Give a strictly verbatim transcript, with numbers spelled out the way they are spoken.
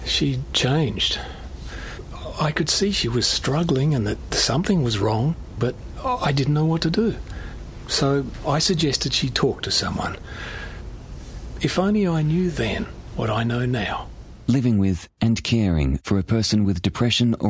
She changed. I could see she was struggling and that something was wrong, but I didn't know what to do. So I suggested she talk to someone. If only I knew then what I know now. Living with and caring for a person with depression or